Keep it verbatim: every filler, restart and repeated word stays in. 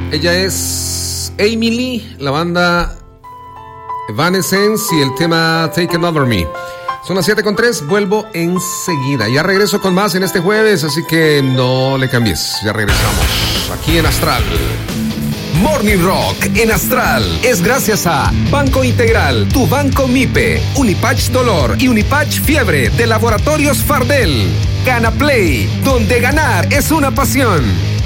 Ella es Amy Lee, la banda Evanescence y el tema Taken Over Me. Son las siete con tres, vuelvo enseguida. Ya regreso con más en este jueves, así que no le cambies. Ya regresamos aquí en Astral. Morning Rock en Astral es gracias a Banco Integral, tu banco MIPE, Unipatch Dolor y Unipatch Fiebre de Laboratorios Fardel. Gana Play, donde ganar es una pasión.